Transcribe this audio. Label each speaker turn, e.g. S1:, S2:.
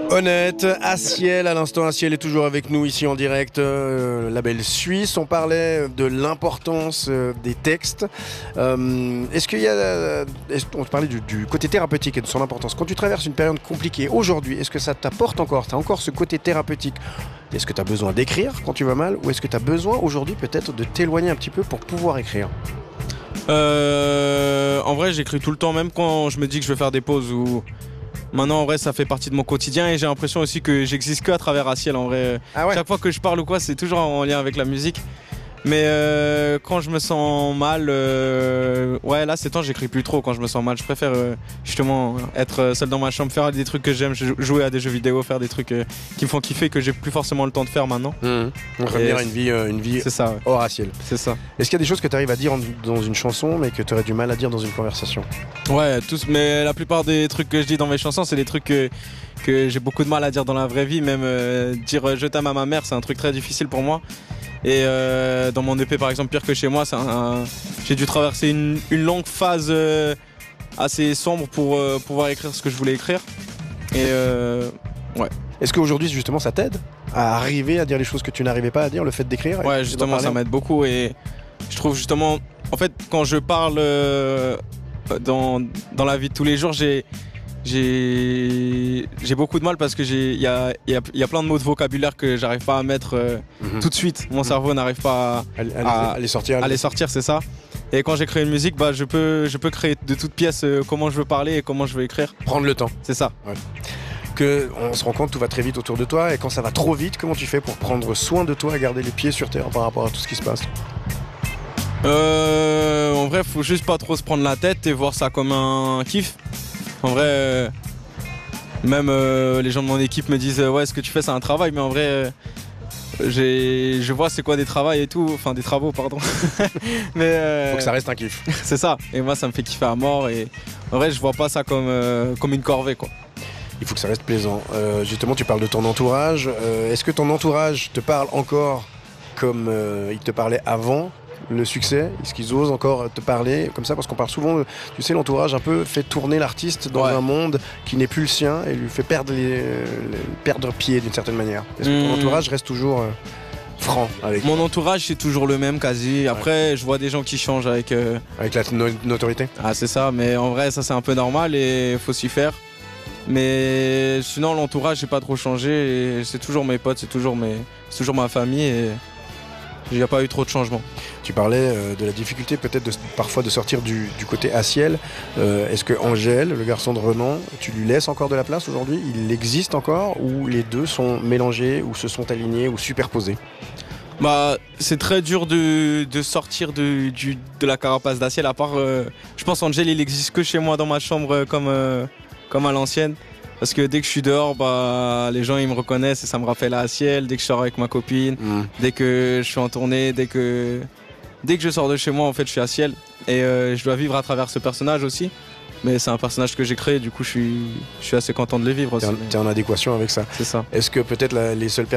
S1: Honnête, Aciel, à l'instant, Aciel est toujours avec nous ici en direct, label suisse. On parlait de l'importance des textes. Est-ce qu'il y a, on parlait du côté thérapeutique et de son importance. Quand tu traverses une période compliquée aujourd'hui, est-ce que ça t'apporte encore, tu as encore ce côté thérapeutique? Est-ce que tu as besoin d'écrire quand tu vas mal, ou est-ce que tu as besoin aujourd'hui peut-être de t'éloigner un petit peu pour pouvoir écrire?
S2: En vrai, j'écris tout le temps, même quand je me dis que je vais faire des pauses ou... Maintenant, en vrai, ça fait partie de mon quotidien et j'ai l'impression aussi que j'existe qu'à travers Aciel. En vrai, chaque fois que je parle ou quoi, c'est toujours en lien avec la musique. Mais quand je me sens mal, ouais, là, ces temps, j'écris plus trop quand je me sens mal. Je préfère justement être seul dans ma chambre, faire des trucs que j'aime, jouer à des jeux vidéo, faire des trucs qui me font kiffer, que j'ai plus forcément le temps de faire maintenant.
S1: Revenir à une vie
S2: c'est ça, ouais.
S1: hors Aciel.
S2: C'est ça.
S1: Est-ce qu'il y a des choses que tu arrives à dire dans une chanson, mais que tu aurais du mal à dire dans une conversation?
S2: Ouais, tous, mais la plupart des trucs que je dis dans mes chansons, c'est des trucs que j'ai beaucoup de mal à dire dans la vraie vie. Même dire je t'aime à ma mère, c'est un truc très difficile pour moi. Et dans mon EP par exemple, Pire que chez moi, j'ai dû traverser une longue phase assez sombre pour pouvoir écrire ce que je voulais écrire. Et ouais.
S1: Est-ce qu'aujourd'hui justement ça t'aide à arriver à dire les choses que tu n'arrivais pas à dire, le fait d'écrire?
S2: Ouais, justement ça m'aide beaucoup et je trouve justement, en fait quand je parle dans la vie de tous les jours, j'ai beaucoup de mal parce que il y a plein de mots de vocabulaire que j'arrive pas à mettre tout de suite. Mon cerveau n'arrive pas à les sortir, c'est ça. Et quand j'écris une musique, bah, je peux créer de toutes pièces comment je veux parler et comment je veux écrire.
S1: Prendre le temps.
S2: C'est ça. Ouais.
S1: On se rend compte, tout va très vite autour de toi, et quand ça va trop vite, comment tu fais pour prendre soin de toi et garder les pieds sur terre par rapport à tout ce qui se passe?
S2: En vrai, faut juste pas trop se prendre la tête et voir ça comme un kiff. En vrai, même les gens de mon équipe me disent ouais, ce que tu fais c'est un travail, mais en vrai je vois c'est quoi des travaux et tout, enfin des travaux pardon. Mais
S1: faut que ça reste un kiff.
S2: C'est ça, et moi ça me fait kiffer à mort et en vrai je vois pas ça comme une corvée quoi.
S1: Il faut que ça reste plaisant. Justement tu parles de ton entourage, est-ce que ton entourage te parle encore comme il te parlait avant le succès? Est-ce qu'ils osent encore te parler comme ça? Parce qu'on parle souvent, tu sais, l'entourage un peu fait tourner l'artiste dans un monde qui n'est plus le sien et lui fait perdre pied d'une certaine manière. Est-ce que ton entourage reste toujours franc avec
S2: Mon entourage c'est toujours le même quasi. Après je vois des gens qui changent avec
S1: la notoriété.
S2: Ah c'est ça, mais en vrai ça c'est un peu normal et faut s'y faire. Mais sinon l'entourage j'ai pas trop changé et c'est toujours mes potes, c'est toujours ma famille et il n'y a pas eu trop de changements.
S1: Tu parlais de la difficulté peut-être parfois de sortir du côté Aciel. Est-ce que Angèle, le garçon de Renan, tu lui laisses encore de la place aujourd'hui? Il existe encore, ou les deux sont mélangés ou se sont alignés ou superposés?
S2: Bah, c'est très dur de sortir de la carapace d'Aciel, à part je pense Angèle il existe que chez moi dans ma chambre comme à l'ancienne. Parce que dès que je suis dehors, bah, les gens ils me reconnaissent et ça me rappelle à Aciel. Dès que je sors avec ma copine, dès que je suis en tournée, dès que je sors de chez moi, en fait, je suis Aciel. Et je dois vivre à travers ce personnage aussi. Mais c'est un personnage que j'ai créé, du coup je suis assez content de le vivre aussi.
S1: T'es en adéquation avec ça.
S2: C'est ça.
S1: Est-ce que peut-être les seules personnes